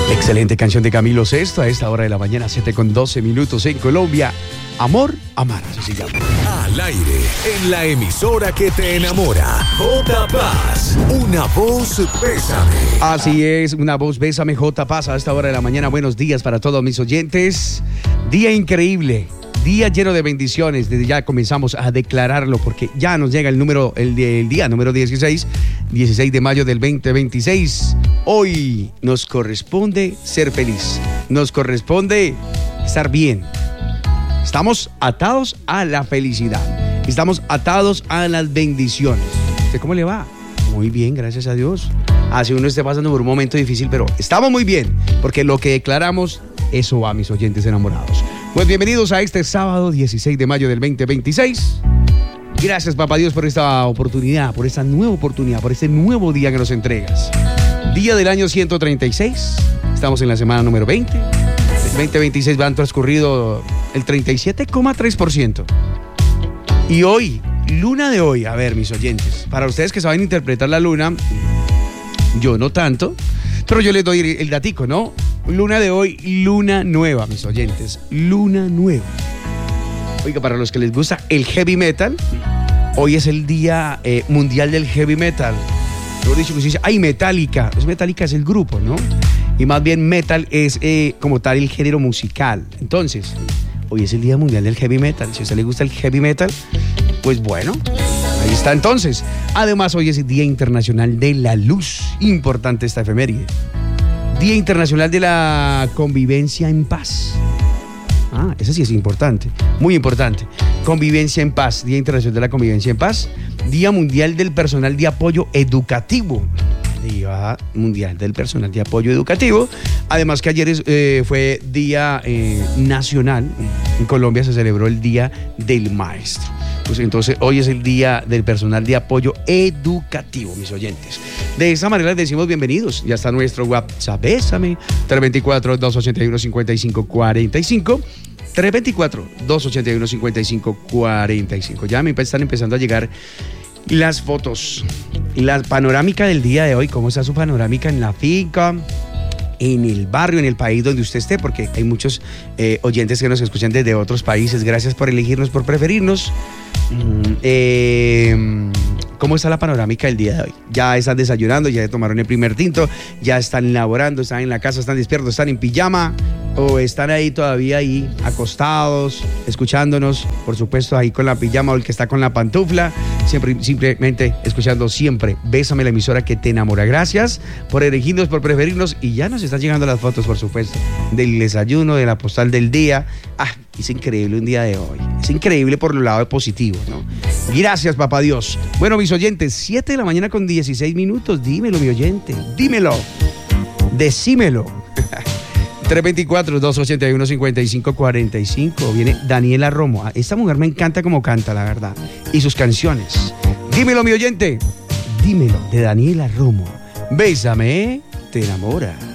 Excelente canción de Camilo Sesto a esta hora de la mañana, 7:12 en Colombia. Amor, amar, así se llama. Al aire, en la emisora que te enamora. J Paz, una voz bésame. Así es, una voz bésame, J Paz a esta hora de la mañana. Buenos días para todos mis oyentes. Día increíble, día lleno de bendiciones. Desde ya comenzamos a declararlo porque ya nos llega el día número 16 de mayo del 2026. Hoy nos corresponde ser feliz, nos corresponde estar bien. Estamos atados a la felicidad, estamos atados a las bendiciones. ¿Usted cómo le va? Muy bien, gracias a Dios. Así uno esté pasando por un momento difícil, pero estamos muy bien, porque lo que declaramos, eso va, mis oyentes enamorados. Pues bienvenidos a este sábado 16 de mayo del 2026. Gracias, Papá Dios, por esta oportunidad, por esta nueva oportunidad, por este nuevo día que nos entregas. Día del año 136, estamos en la semana número 20. El 2026 van transcurrido el 37,3%. Y hoy, luna de hoy, a ver, mis oyentes, para ustedes que saben interpretar la luna, yo no tanto, pero yo les doy el datico, ¿no? Luna de hoy, luna nueva, mis oyentes, luna nueva. Oiga, para los que les gusta el heavy metal, hoy es el día mundial del heavy metal. Lo he dicho que se dice, Metallica. Pues Metallica es el grupo, ¿no? Y más bien metal es como tal el género musical. Entonces, hoy es el día mundial del heavy metal. Si a usted le gusta el heavy metal, pues bueno, ahí está entonces. Además, hoy es el Día Internacional de la Luz. Importante esta efeméride. Día Internacional de la Convivencia en Paz. Esa sí es importante, muy importante. Convivencia en paz, Día Internacional de la Convivencia en Paz. Día Mundial del Personal de Apoyo Educativo. Día Mundial del Personal de Apoyo Educativo. Además que ayer fue Día Nacional. En Colombia se celebró el Día del Maestro. Pues entonces hoy es el Día del Personal de Apoyo Educativo, mis oyentes. De esa manera les decimos bienvenidos. Ya está nuestro WhatsApp, bésame, 324-281-5545. 324-281-5545. Ya me están empezando a llegar las fotos. La panorámica del día de hoy, ¿cómo está su panorámica en la finca, en el barrio, en el país donde usted esté? Porque hay muchos oyentes que nos escuchan desde otros países. Gracias por elegirnos, por preferirnos. ¿Cómo está la panorámica del día de hoy? Ya están desayunando, ya tomaron el primer tinto, ya están laborando, están en la casa, están despiertos, están en pijama o están ahí todavía ahí acostados, escuchándonos, por supuesto ahí con la pijama o el que está con la pantufla, simplemente escuchando siempre Bésame, la emisora que te enamora. Gracias por elegirnos, por preferirnos, y ya nos están llegando las fotos, por supuesto, del desayuno, de la postal del día. Es increíble un día de hoy, es increíble por el lado positivo, ¿no? Gracias, Papá Dios. Bueno, mis oyentes, 7 de la mañana con 16 minutos. Dímelo, mi oyente, dímelo, decímelo. 324-281-5545. Viene Daniela Romo. Esta mujer me encanta como canta, la verdad, y sus canciones. Dímelo, mi oyente, dímelo, de Daniela Romo. Bésame, te enamora.